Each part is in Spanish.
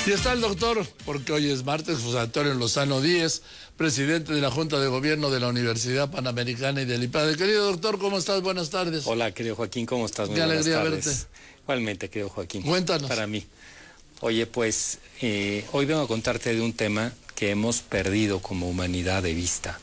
Y está el doctor, porque hoy es martes, José Antonio Lozano Díez, presidente de la Junta de Gobierno de la Universidad Panamericana y del IPADE. Querido doctor, ¿cómo estás? Buenas tardes. Hola, querido Joaquín, ¿cómo estás? Muy Qué buenas alegría tardes. verte. Igualmente, querido Joaquín. Cuéntanos. Para mí. Oye, pues, hoy vengo a contarte de un tema que hemos perdido como humanidad de vista.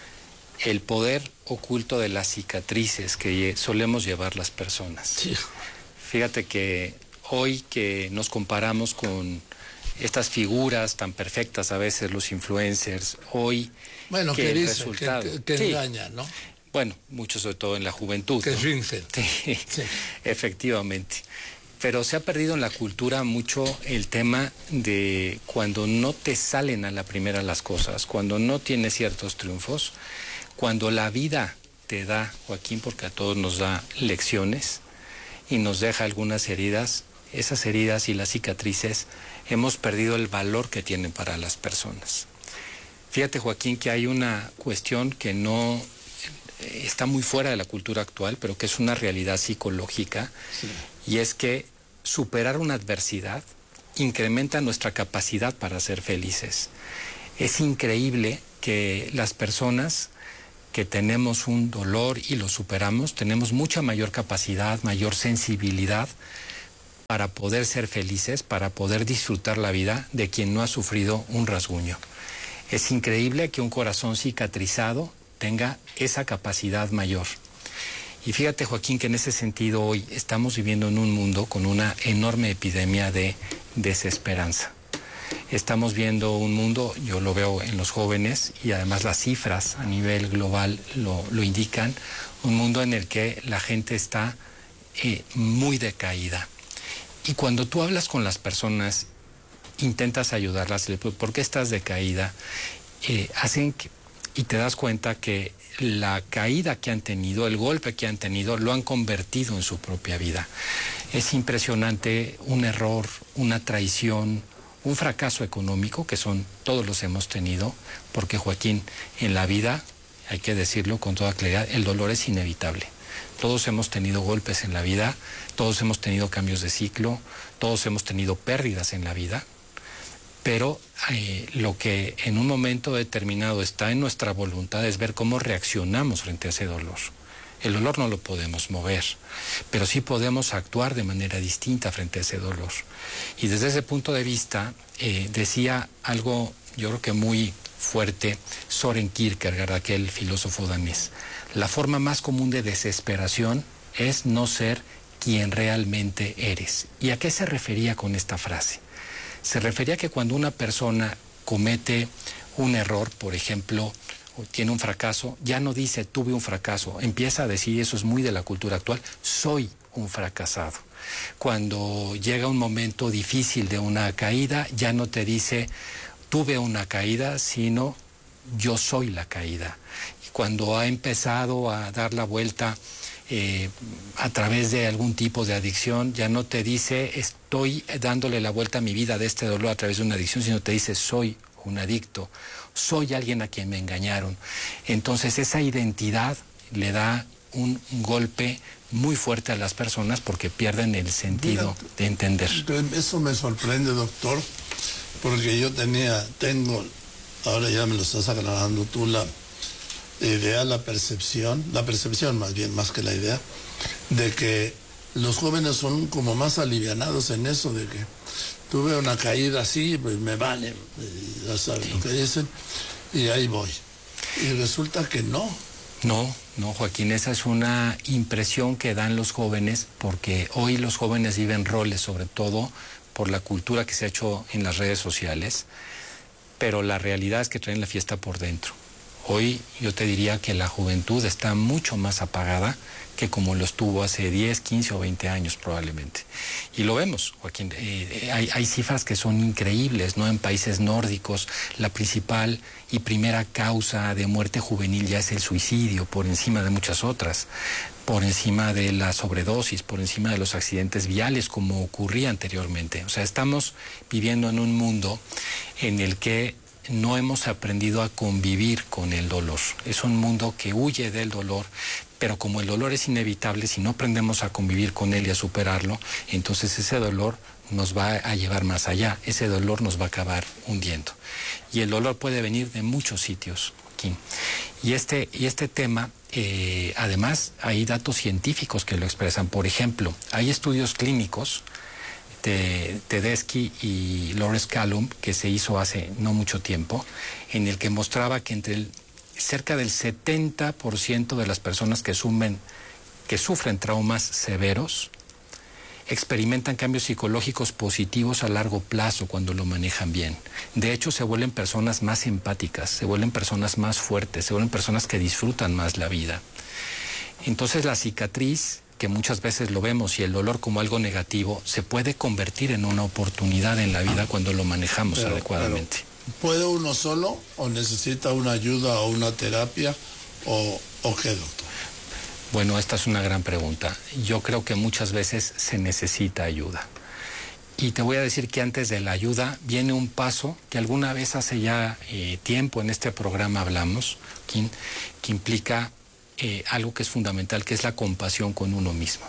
El poder oculto de las cicatrices que solemos llevar las personas. Sí. Fíjate que hoy que nos comparamos con estas figuras tan perfectas, a veces los influencers, hoy Bueno, que que el dice, resultado... que Sí. engañan, ¿no? Bueno, mucho sobre todo en la juventud. Que ¿no? fingen. Sí, Sí. efectivamente. Pero se ha perdido en la cultura mucho el tema de cuando no te salen a la primera las cosas, cuando no tienes ciertos triunfos, cuando la vida te da, Joaquín, porque a todos nos da lecciones y nos deja algunas heridas, esas heridas y las cicatrices hemos perdido el valor que tienen para las personas. Fíjate, Joaquín, que hay una cuestión que no está muy fuera de la cultura actual, pero que es una realidad psicológica, Sí. y es que superar una adversidad incrementa nuestra capacidad para ser felices. Es increíble que las personas que tenemos un dolor y lo superamos, tenemos mucha mayor capacidad, mayor sensibilidad para poder ser felices, para poder disfrutar la vida de quien no ha sufrido un rasguño. Es increíble que un corazón cicatrizado tenga esa capacidad mayor. Y fíjate, Joaquín, que en ese sentido hoy estamos viviendo en un mundo con una enorme epidemia de desesperanza. Estamos viendo un mundo, yo lo veo en los jóvenes, y además las cifras a nivel global lo indican, un mundo en el que la gente está muy decaída. Y cuando tú hablas con las personas, intentas ayudarlas, ¿por qué estás decaída? Y te das cuenta que la caída que han tenido, el golpe que han tenido, lo han convertido en su propia vida. Es impresionante un error, una traición, un fracaso económico, que todos los hemos tenido, porque, Joaquín, en la vida, hay que decirlo con toda claridad, el dolor es inevitable. Todos hemos tenido golpes en la vida, todos hemos tenido cambios de ciclo, todos hemos tenido pérdidas en la vida, pero lo que en un momento determinado está en nuestra voluntad es ver cómo reaccionamos frente a ese dolor. El dolor no lo podemos mover, pero sí podemos actuar de manera distinta frente a ese dolor. Y desde ese punto de vista, decía algo, yo creo que muy fuerte, Søren Kierkegaard, aquel filósofo danés. La forma más común de desesperación es no ser quien realmente eres. ¿Y a qué se refería con esta frase? Se refería a que cuando una persona comete un error, por ejemplo, o tiene un fracaso, ya no dice tuve un fracaso, empieza a decir, eso es muy de la cultura actual, soy un fracasado. Cuando llega un momento difícil de una caída, ya no te dice tuve una caída, sino yo soy la caída. Y cuando ha empezado a dar la vuelta a través de algún tipo de adicción, ya no te dice estoy dándole la vuelta a mi vida de este dolor a través de una adicción, sino te dice soy un adicto, soy alguien a quien me engañaron. Entonces esa identidad le da un golpe muy fuerte a las personas porque pierden el sentido de entender. Eso me sorprende, doctor, porque yo tengo, ahora ya me lo estás aclarando tú, la idea, la percepción más bien, más que la idea, de que los jóvenes son como más alivianados en eso, de que tuve una caída así, pues me vale, ya saben lo que dicen, y ahí voy. Y resulta que no. No, Joaquín, esa es una impresión que dan los jóvenes, porque hoy los jóvenes viven roles, sobre todo por la cultura que se ha hecho en las redes sociales, pero la realidad es que traen la fiesta por dentro. Hoy yo te diría que la juventud está mucho más apagada que como lo estuvo hace 10, 15 o 20 años probablemente. Y lo vemos, Joaquín, hay cifras que son increíbles, ¿no? En países nórdicos, la principal y primera causa de muerte juvenil ya es el suicidio, por encima de muchas otras, por encima de la sobredosis, por encima de los accidentes viales, como ocurría anteriormente. O sea, estamos viviendo en un mundo en el que no hemos aprendido a convivir con el dolor. Es un mundo que huye del dolor, Pero como el dolor es inevitable, si no aprendemos a convivir con él y a superarlo, entonces ese dolor nos va a llevar más allá, ese dolor nos va a acabar hundiendo. Y el dolor puede venir de muchos sitios, Joaquín. Y este tema, además, hay datos científicos que lo expresan. Por ejemplo, hay estudios clínicos de Tedeschi y Lawrence Callum, que se hizo hace no mucho tiempo, en el que mostraba que cerca del 70% de las personas que sufren traumas severos experimentan cambios psicológicos positivos a largo plazo cuando lo manejan bien. De hecho, se vuelven personas más empáticas, se vuelven personas más fuertes, se vuelven personas que disfrutan más la vida. Entonces, la cicatriz, que muchas veces lo vemos, y el dolor como algo negativo, se puede convertir en una oportunidad en la vida cuando lo manejamos adecuadamente. ¿Puede uno solo o necesita una ayuda o una terapia o qué, doctor? Bueno, esta es una gran pregunta. Yo creo que muchas veces se necesita ayuda. Y te voy a decir que antes de la ayuda viene un paso que alguna vez hace ya tiempo en este programa hablamos, que implica algo que es fundamental, que es la compasión con uno mismo.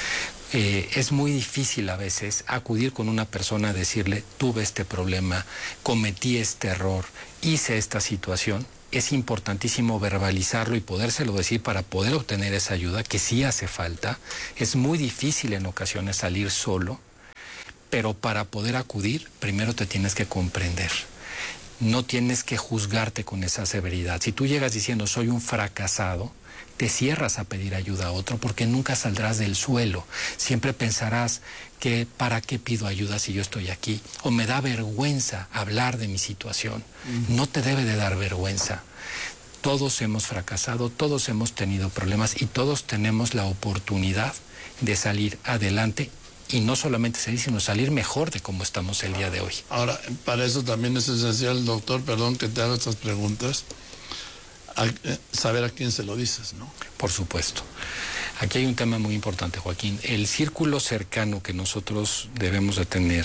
Es muy difícil a veces acudir con una persona a decirle, tuve este problema, cometí este error, hice esta situación. Es importantísimo verbalizarlo y podérselo decir para poder obtener esa ayuda, que sí hace falta. Es muy difícil en ocasiones salir solo, pero para poder acudir, primero te tienes que comprender. No tienes que juzgarte con esa severidad. Si tú llegas diciendo, soy un fracasado, te cierras a pedir ayuda a otro porque nunca saldrás del suelo. Siempre pensarás que ¿para qué pido ayuda si yo estoy aquí? O me da vergüenza hablar de mi situación. No te debe de dar vergüenza. Todos hemos fracasado, todos hemos tenido problemas y todos tenemos la oportunidad de salir adelante, y no solamente salir, sino salir mejor de como estamos el día de hoy. Ahora, para eso también es esencial, doctor, perdón que te haga estas preguntas, saber a quién se lo dices, ¿no? Por supuesto. Aquí hay un tema muy importante, Joaquín. El círculo cercano que nosotros debemos de tener,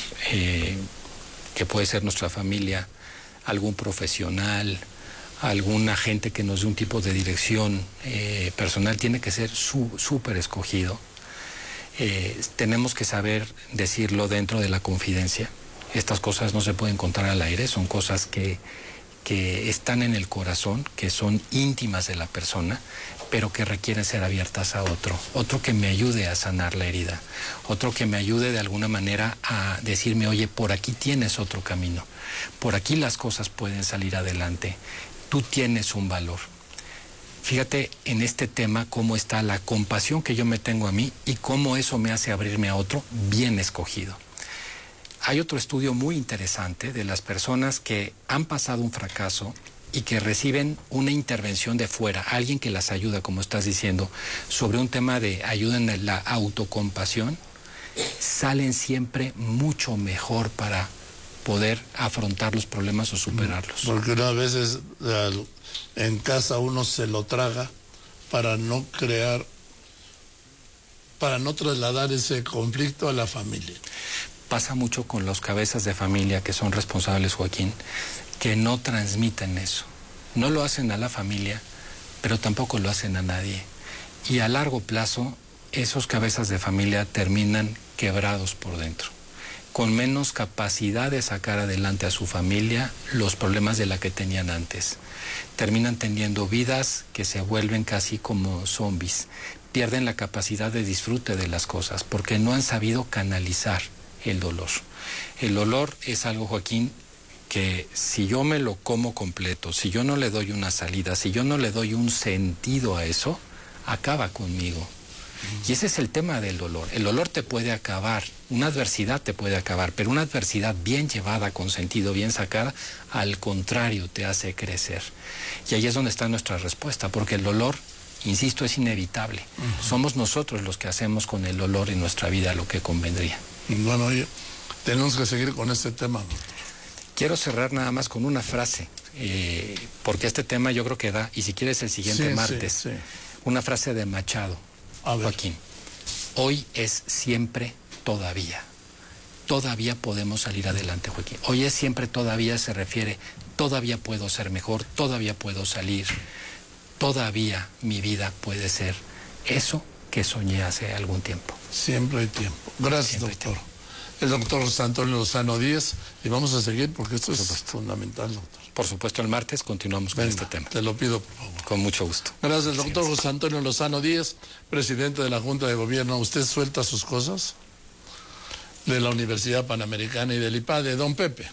que puede ser nuestra familia, algún profesional, algún agente que nos dé un tipo de dirección personal, tiene que ser súper escogido. Tenemos que saber decirlo dentro de la confidencia. Estas cosas no se pueden contar al aire, son cosas que están en el corazón, que son íntimas de la persona, pero que requieren ser abiertas a otro que me ayude a sanar la herida, otro que me ayude de alguna manera a decirme, oye, por aquí tienes otro camino, por aquí las cosas pueden salir adelante, tú tienes un valor. Fíjate en este tema cómo está la compasión que yo me tengo a mí y cómo eso me hace abrirme a otro bien escogido. Hay otro estudio muy interesante de las personas que han pasado un fracaso y que reciben una intervención de fuera, alguien que las ayuda, como estás diciendo, sobre un tema de ayuda en la autocompasión, salen siempre mucho mejor para poder afrontar los problemas o superarlos. Porque unas veces en casa uno se lo traga para no trasladar ese conflicto a la familia. Pasa mucho con los cabezas de familia que son responsables, Joaquín, que no transmiten eso. No lo hacen a la familia, pero tampoco lo hacen a nadie. Y a largo plazo, esos cabezas de familia terminan quebrados por dentro, con menos capacidad de sacar adelante a su familia los problemas de la que tenían antes. Terminan teniendo vidas que se vuelven casi como zombies. Pierden la capacidad de disfrute de las cosas porque no han sabido canalizar el dolor. El dolor es algo, Joaquín, que si yo me lo como completo, si yo no le doy una salida, si yo no le doy un sentido a eso, acaba conmigo. Y ese es el tema del dolor. El dolor te puede acabar, una adversidad te puede acabar, pero una adversidad bien llevada, con sentido, bien sacada, al contrario, te hace crecer. Y ahí es donde está nuestra respuesta, porque el dolor, insisto, es inevitable. Somos nosotros los que hacemos con el dolor en nuestra vida lo que convendría. Bueno, oye, tenemos que seguir con este tema, doctor. Quiero cerrar nada más con una frase, porque este tema yo creo que da, y si quieres el siguiente martes, una frase de Machado. Joaquín, hoy es siempre todavía. Todavía podemos salir adelante, Joaquín. Hoy es siempre todavía, se refiere, todavía puedo ser mejor, todavía puedo salir, todavía mi vida puede ser eso que soñé hace algún tiempo. Siempre hay tiempo. Gracias, doctor. El doctor José Antonio Lozano Díaz, y vamos a seguir porque esto es fundamental, doctor. Por supuesto, el martes continuamos con este tema. Te lo pido, por favor. Con mucho gusto. Gracias, doctor José Antonio Lozano Díaz, presidente de la Junta de Gobierno. ¿Usted suelta sus cosas? De la Universidad Panamericana y del IPADE. Don Pepe.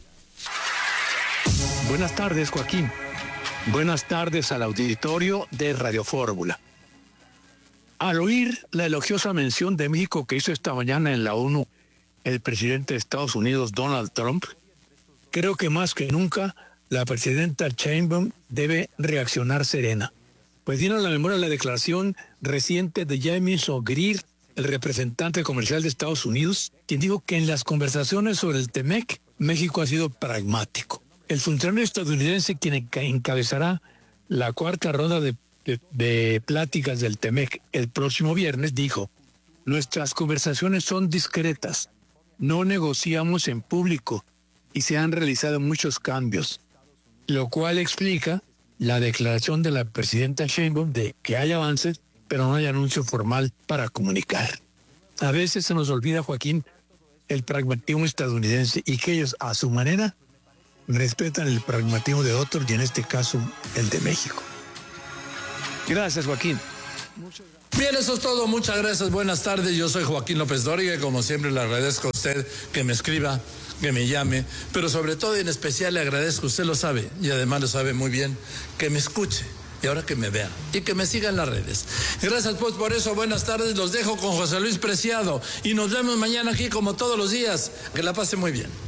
Buenas tardes, Joaquín. Buenas tardes al auditorio de Radio Fórmula. Al oír la elogiosa mención de México que hizo esta mañana en la ONU el presidente de Estados Unidos, Donald Trump, creo que más que nunca la presidenta Sheinbaum debe reaccionar serena. Pues viene a la memoria la declaración reciente de Jamie Greer, el representante comercial de Estados Unidos, quien dijo que en las conversaciones sobre el TEMEC, México ha sido pragmático. El funcionario estadounidense, quien encabezará la cuarta ronda de pláticas del TEMEC el próximo viernes, dijo: nuestras conversaciones son discretas, no negociamos en público y se han realizado muchos cambios, lo cual explica la declaración de la presidenta Sheinbaum de que hay avances, pero no hay anuncio formal para comunicar. A veces se nos olvida, Joaquín, el pragmatismo estadounidense y que ellos, a su manera, respetan el pragmatismo de otros y en este caso el de México. Gracias, Joaquín. Bien, eso es todo. Muchas gracias. Buenas tardes. Yo soy Joaquín López Dóriga y como siempre le agradezco a usted que me escriba, que me llame, pero sobre todo y en especial le agradezco, usted lo sabe y además lo sabe muy bien, que me escuche y ahora que me vea y que me siga en las redes. Gracias pues por eso. Buenas tardes. Los dejo con José Luis Preciado y nos vemos mañana aquí como todos los días. Que la pase muy bien.